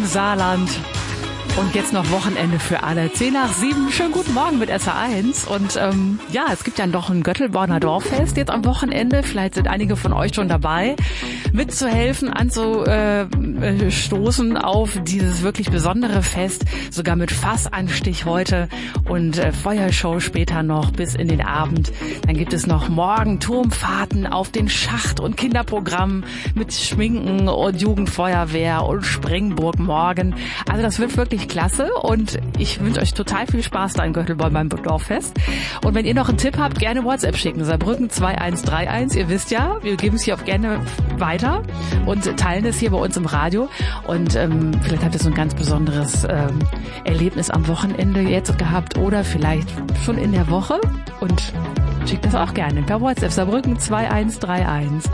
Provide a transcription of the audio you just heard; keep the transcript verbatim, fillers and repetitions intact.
im Saarland. Und jetzt noch Wochenende für alle. Zehn nach sieben, schönen guten Morgen mit S R eins. Und ähm, ja, es gibt ja noch ein Göttelborner Dorffest jetzt am Wochenende. Vielleicht sind einige von euch schon dabei, mitzuhelfen, anzustoßen auf dieses wirklich besondere Fest. Sogar mit Fassanstich heute und äh, Feuershow später noch bis in den Abend. Dann gibt es noch morgen Turmfahrten auf den Schacht und Kinderprogramm mit Schminken und Jugendfeuerwehr und Springburg morgen. Also das wird wirklich klasse und ich wünsche euch total viel Spaß da in Göttelborn beim Dorffest. Und wenn ihr noch einen Tipp habt, gerne WhatsApp schicken. Saarbrücken zwei eins drei eins. Ihr wisst ja, wir geben es hier auch gerne weiter und teilen es hier bei uns im Radio. Und ähm, vielleicht habt ihr so ein ganz besonderes ähm, Erlebnis am Wochenende jetzt gehabt oder vielleicht schon in der Woche und schickt das auch gerne per WhatsApp. Saarbrücken zwei eins drei eins.